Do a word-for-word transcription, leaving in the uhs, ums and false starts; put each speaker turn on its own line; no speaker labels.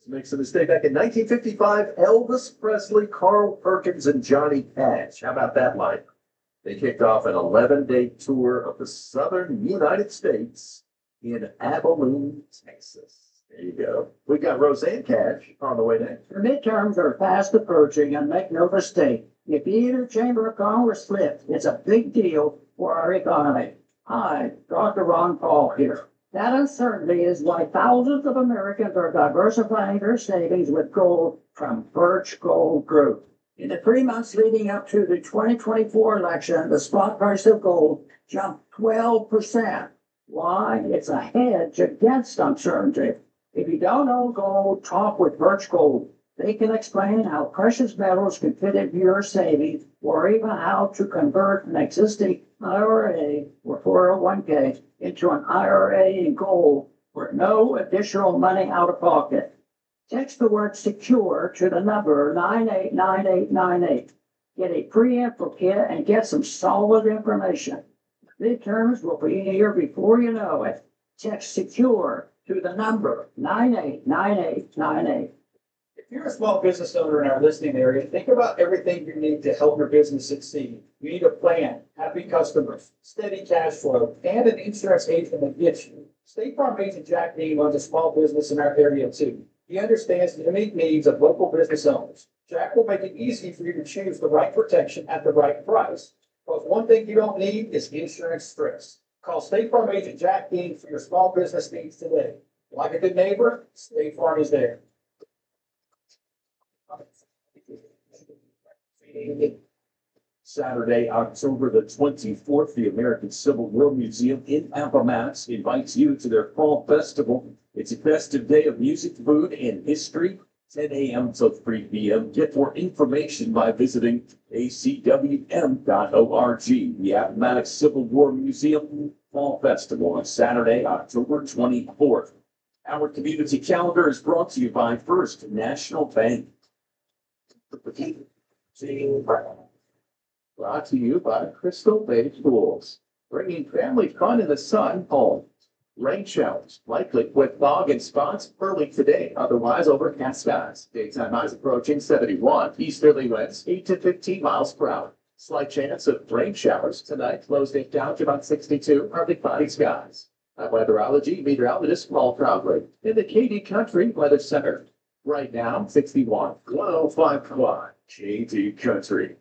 Makes a mistake. Back in nineteen fifty-five, Elvis Presley, Carl Perkins, and Johnny Cash. How about that line? They kicked off an eleven-day tour of the southern United States in Abilene, Texas. There you go. We got Roseanne Cash on the way next.
The midterms are fast approaching, and make no mistake, if either chamber of Congress flips, it's a big deal for our economy. Hi, Doctor Ron Paul here. That uncertainty is why thousands of Americans are diversifying their savings with gold from Birch Gold Group. In the three months leading up to the twenty twenty-four election, the spot price of gold jumped twelve percent. Why? It's a hedge against uncertainty. If you don't own gold, talk with Birch Gold. They can explain how precious metals can fit into your savings, or even how to convert an existing I R A or four oh one K into an I R A in gold for no additional money out of pocket. Text the word secure to the number nine eight nine eight nine eight. Get a pre-info kit and get some solid information. Midterms will be here before you know it. Text secure to the number nine eight nine eight nine eight.
If you're a small business owner in our listening area, think about everything you need to help your business succeed. You need a plan, happy customers, steady cash flow, and an insurance agent that gets you. State Farm agent Jack Dean owns a small business in our area too. He understands the unique needs of local business owners. Jack will make it easy for you to choose the right protection at the right price. Because one thing you don't need is insurance stress. Call State Farm agent Jack Dean for your small business needs today. Like a good neighbor, State Farm is there.
Saturday, October the twenty-fourth, the American Civil War Museum in Appomattox invites you to their fall festival. It's a festive day of music, food, and history, ten a.m. till three p.m. Get more information by visiting a c w m dot org. The Appomattox Civil War Museum Fall Festival on Saturday, October twenty-fourth. Our community calendar is brought to you by First National Bank. Brought to you by Crystal Bay Schools, bringing family fun in the sun home. Rain showers, likely with fog and spots early today, otherwise overcast skies. Daytime highs approaching seventy-one, easterly winds eight to fifteen miles per hour. Slight chance of rain showers tonight, lows down to about sixty-two, partly cloudy skies. At Weatherology, meteorologist Paul Trombley in the K D Country Weather Center. Right now, sixty-one, one oh five point one K D Country.